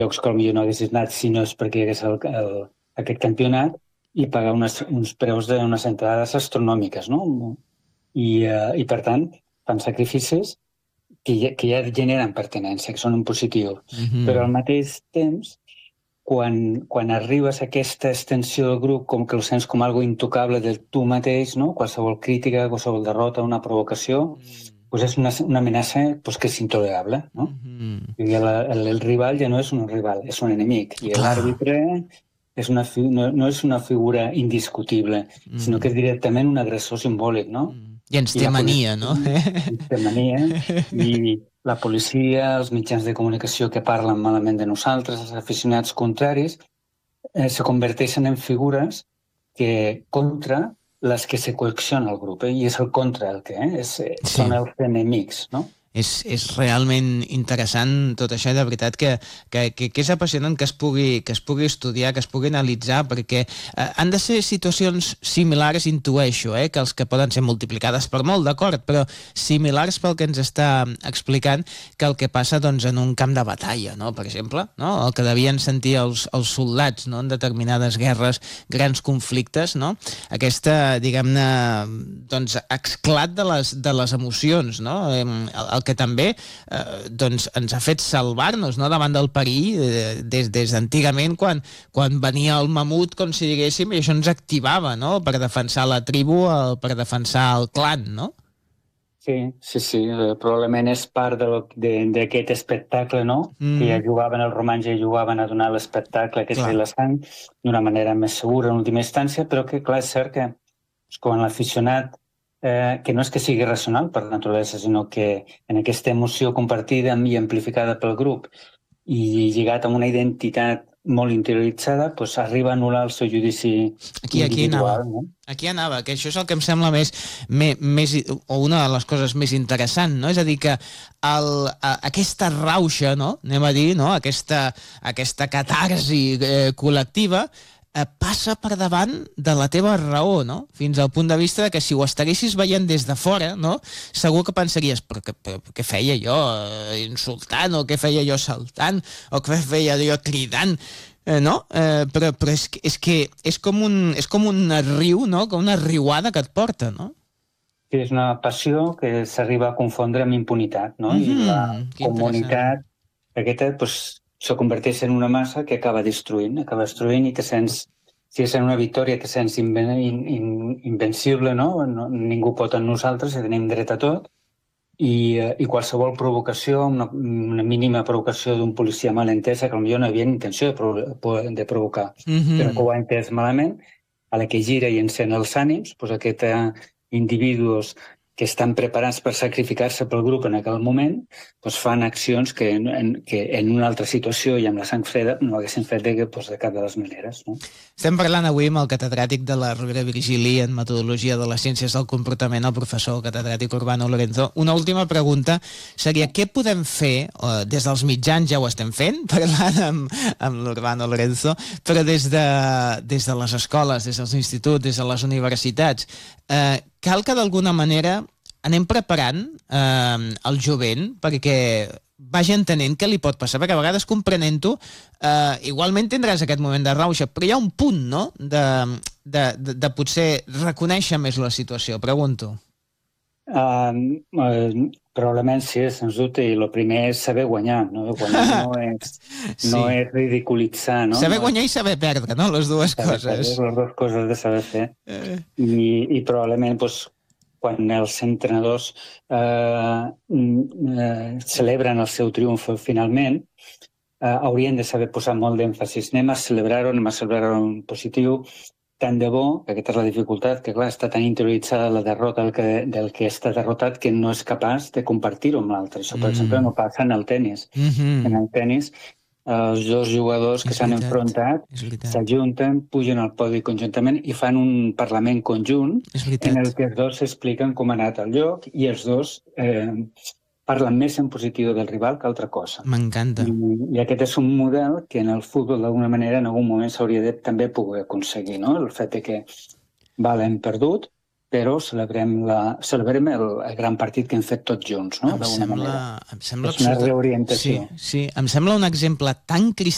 llocs que potser no haguessis anat si no és perquè hi hagués aquest campionat, i pagar uns preus d'unes entrades astronòmiques, no? I per tant, fan sacrificis que ja generen pertinença, que són un positiu. Però al mateix temps, quan arribes a aquesta extensió del grup, com que ho sents com algo intocable del tu mateix, no? Qualsevol crítica, qualsevol derrota, una provocació, pues és una amenaça que és intolerable, no? El rival ja no és un rival, és un enemic. I l'àrbitre no és una figura indiscutible, sinó que és directament un agressor simbòlic, no? I ens té mania, no? Ens té mania, i la policia, els mitjans de comunicació que parlen malament de nosaltres, els aficionats contraris, se converteixen en figures que contra les que se coacciona el grup, i és el contra el que són els enemics, no? És realment interessant tot això, de veritat que és apassionant que es pugui estudiar, que es pugui analitzar, perquè han de ser situacions similars, intueixo, que els que poden ser multiplicades per molt, d'acord, però similars pel que ens està explicant, que el que passa doncs, en un camp de batalla, no? Per exemple, no? El que devien sentir els soldats, no? En determinades guerres, grans conflictes, no? Aquesta, diguem-ne, doncs, esclat de les emocions, no? El que també doncs, ens ha fet salvar-nos, no? Davant del perill des d'antigament, quan venia el mamut, com si diguéssim, i això ens activava, no? Per defensar la tribu, per defensar el clan, no? Sí, probablement és part d'aquest espectacle, no? Que ja jugaven els romans, ja jugaven a donar l'espectacle, que és la sang, d'una manera més segura en última instància, però que, clar, és cert que quan l'aficionat, que no és que sigui racional per naturalesa, sinó que en aquesta emoció compartida i amplificada pel grup i lligat amb una identitat molt interioritzada, doncs arriba a anul·lar el seu judici individual. Aquí anava, que això és el que em sembla més o una de les coses més interessants, no? És a dir, que aquesta rauxa, no? Anem a dir, no? Aquesta catarsi col·lectiva passa per davant de la teva raó, no? Fins al punt de vista de que si ho estiguessis veient des de fora, no? Segur que pensaries, però què feia jo insultant, o què feia jo saltant, o què feia jo cridant, no? Però és que és com un riu, no? Com una riuada que et porta, no? Sí, és una passió que s'arriba a confondre amb impunitat, no? I la comunitat aquesta, doncs, se converteix en una massa que acaba destruint i te sents, si és en una victòria, te sents invencible, no? Ningú pot amb nosaltres, tenim dret a tot, i qualsevol provocació, una mínima provocació d'un policia malentesa, que potser no havia intenció de provocar, però que ho ha entès malament, a la que gira i encén els ànims, doncs aquests individus que estan preparats per sacrificar-se pel grup en aquell moment, doncs fan accions que en una altra situació i amb la sang freda no haguessin fet de cap de les maneres. No? Estem parlant avui amb el catedràtic de la Rovira Virgili en Metodologia de les Ciències del Comportament, el professor catedràtic Urbano Lorenzo. Una última pregunta seria, què podem fer, des dels mitjans ja ho estem fent, parlant amb l'Urbano Lorenzo, però des de les escoles, des dels instituts, des de les universitats, cal que d'alguna manera anem preparant el jovent perquè vagi entenent què li pot passar, perquè a vegades comprenent-ho igualment tindràs aquest moment de rauxa, però hi ha un punt, no?, de potser reconèixer més la situació, pregunto. Probablement sí, sens dubte, i el primer és saber guanyar, no? Guanyar no és ridiculitzar, no? Saber guanyar i saber perdre, no?, les dues coses. Les dues coses de saber fer. I probablement, doncs, quan els entrenadors celebren el seu triomf finalment, haurien de saber posar molt d'èmfasis. Anem a celebrar-ho en positiu. Tant de bo, que aquesta és la dificultat, que clar, està tan interioritzada la derrota del que està derrotat que no és capaç de compartir-ho amb l'altre. Això, per exemple, no passa en el tenis. En el tenis, els dos jugadors que s'han enfrontat s'ajunten, pugen al podi conjuntament i fan un parlament conjunt en el que els dos s'expliquen com ha anat el lloc i els dos parlen més en positiu del rival que altra cosa. M'encanta. I aquest és un model que en el futbol d'alguna manera en algun moment s'hauria de també poder aconseguir, no? El fet que l'hem perdut, però celebrem el gran partit que hem fet tots junts, no? Em sembla és una reorientació. Sí, em sembla un exemple tan cristal·lí